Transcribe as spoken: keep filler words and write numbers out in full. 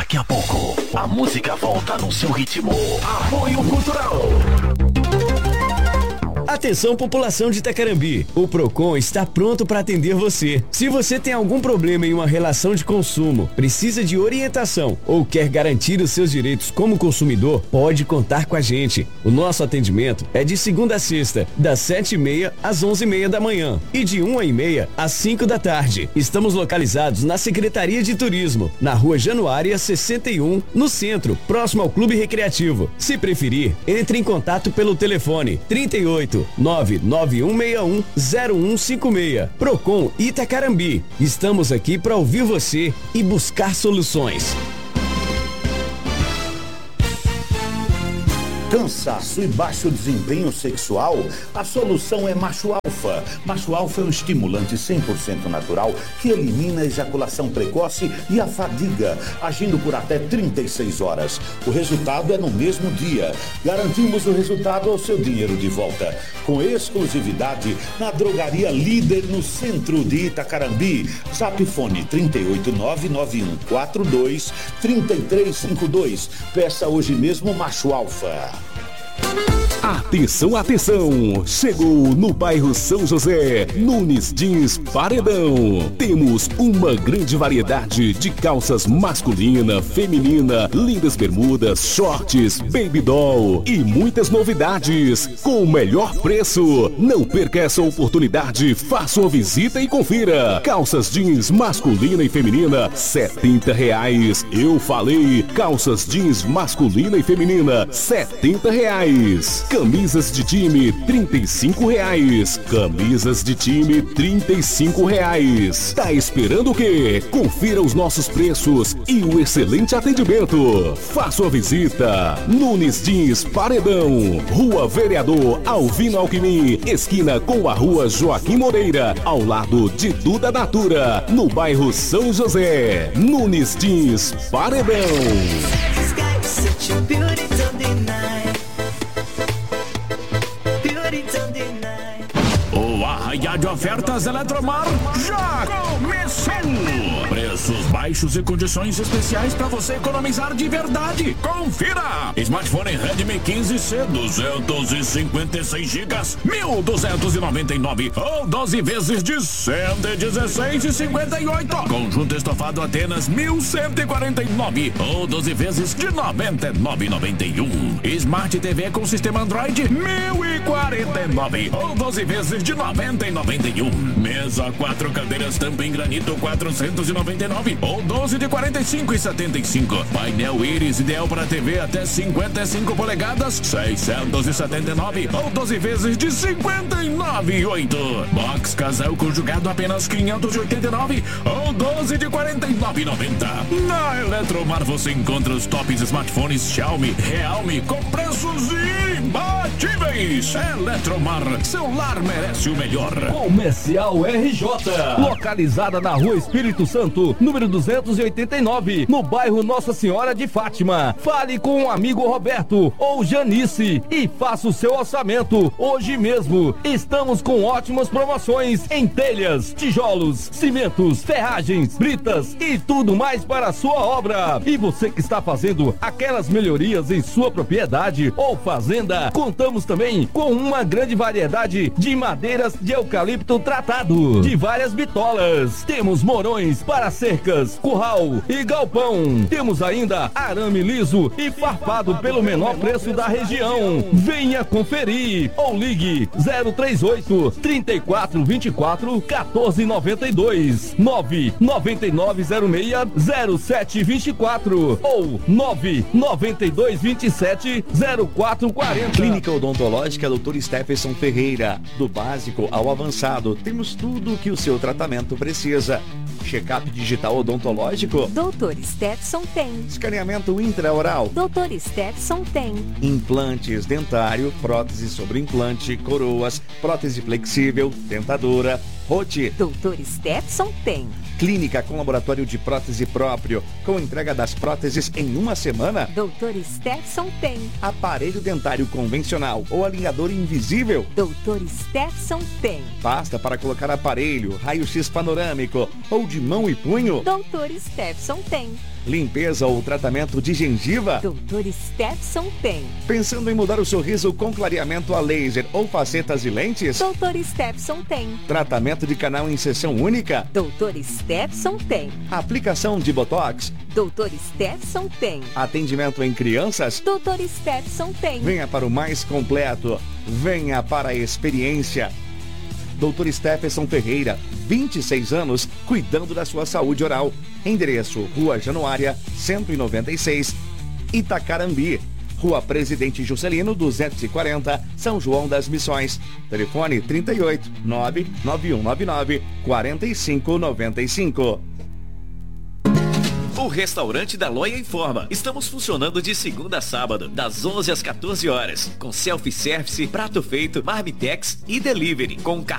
Daqui a pouco, a música volta no seu ritmo. Apoio Cultural. Atenção, população de Itacarambi, o Procon está pronto para atender você. Se você tem algum problema em uma relação de consumo, precisa de orientação ou quer garantir os seus direitos como consumidor, pode contar com a gente. O nosso atendimento é de segunda a sexta, das sete e meia às onze e meia da manhã e de uma e meia às cinco da tarde. Estamos localizados na Secretaria de Turismo, na Rua Januária sessenta e um, no centro, próximo ao Clube Recreativo. Se preferir, entre em contato pelo telefone trinta e oito, nove nove um seis um, zero um cinco seis. Procon Itacarambi. Estamos aqui para ouvir você e buscar soluções. Cansaço e baixo desempenho sexual? A solução é Macho Alfa. Macho Alfa é um estimulante cem por cento natural que elimina a ejaculação precoce e a fadiga, agindo por até trinta e seis horas. O resultado é no mesmo dia. Garantimos o resultado ao seu dinheiro de volta. Com exclusividade na drogaria líder no centro de Itacarambi. Zap Fone trinta e oito, nove nove um quatro dois, três três cinco dois. Peça hoje mesmo Macho Alfa. Atenção, atenção! Chegou no bairro São José, Nunes Jeans Paredão. Temos uma grande variedade de calças masculina, feminina, lindas bermudas, shorts, baby doll e muitas novidades com o melhor preço. Não perca essa oportunidade, faça uma visita e confira. Calças jeans masculina e feminina, setenta reais. Eu falei, calças jeans masculina e feminina, setenta reais. Camisas de time, trinta e cinco reais. Camisas de time, trinta e cinco reais. Tá esperando o quê? Confira os nossos preços e o excelente atendimento. Faça uma visita. Nunes Jeans Paredão, Rua Vereador Alvino Alquimim, esquina com a Rua Joaquim Moreira, ao lado de Duda Natura, no bairro São José. Nunes Jeans Paredão. O arraial de ofertas Eletromar já começou! Preços baixos e condições especiais para você economizar de verdade. Confira! Smartphone Redmi quinze C, duzentos e cinquenta e seis gigas, mil duzentos e noventa e nove ou doze vezes de cento e dezesseis e cinquenta e oito. Conjunto estofado apenas mil cento e quarenta e nove ou doze vezes de noventa e nove e noventa e um. Smart T V com sistema Android mil e quarenta e nove ou doze vezes de noventa e noventa e um. Mesa quatro cadeiras tampa em granito quatrocentos e noventa e nove ou doze de quarenta e cinco e setenta e cinco. Painel íris ideal para T V até cinquenta e cinco polegadas, seiscentos e setenta e nove ou doze vezes de cinquenta e nove e oito. Box casal conjugado apenas quinhentos e oitenta e nove ou doze de quarenta e nove e noventa. Na Eletromar você encontra os tops smartphones Xiaomi, Realme com preços imbatíveis. Eletromar, seu lar merece o melhor. Comercial R J, localizada na Rua Espírito Santo, número duzentos e oitenta e nove, no bairro Nossa Senhora de Fátima. Fale com o amigo Roberto ou Janice e faça o seu orçamento hoje mesmo. Estamos com ótimas promoções em telhas, tijolos, cimentos, ferragens, britas e tudo mais para a sua obra. E você que está fazendo aquelas melhorias em sua propriedade ou fazenda, contamos também com uma grande variedade de madeiras de eucalipto tratado, de várias bitolas. Temos morões para cercas, curral e galpão. Temos ainda arame liso e farpado pelo menor preço da região. Venha conferir ou ligue zero três oito, trinta e quatro, vinte e quatro, quatorze noventa e dois, nove nove nove zero seis, zero sete vinte e quatro ou nove nove dois vinte e sete, zero quatro quarenta. Clínica Odontológica doutor Stephenson Ferreira. Do básico ao avançado, temos tudo o que o seu tratamento precisa. Check-up digital odontológico? doutor Stephenson tem. Escaneamento intraoral? doutor Stephenson tem. Implantes dentário, prótese sobre implante, coroas, prótese flexível, dentadura, rote? doutor Stephenson tem. Clínica com laboratório de prótese próprio, com entrega das próteses em uma semana? doutor Stephenson tem. Aparelho dentário convencional ou alinhador invisível? doutor Stephenson tem. Pasta para colocar aparelho, raio-x panorâmico ou de mão e punho? doutor Stephenson tem. limpeza ou tratamento de gengiva? doutor Stepson tem. Pensando em mudar o sorriso com clareamento a laser ou facetas e lentes? doutor Stepson tem. Tratamento de canal em sessão única? doutor Stepson tem. Aplicação de botox? doutor Stepson tem. Atendimento em crianças? doutor Stepson tem. Venha para o mais completo. Venha para a experiência. doutor Stepson Ferreira, vinte e seis anos, cuidando da sua saúde oral. Endereço: Rua Januária, cento e noventa e seis, Itacarambi. Rua Presidente Juscelino, duzentos e quarenta, São João das Missões. Telefone trinta e oito, nove nove um nove nove, quatro cinco nove cinco. O restaurante da Loia informa. Estamos funcionando de segunda a sábado, das onze às quatorze horas, com self-service, prato feito, marmitex e delivery, com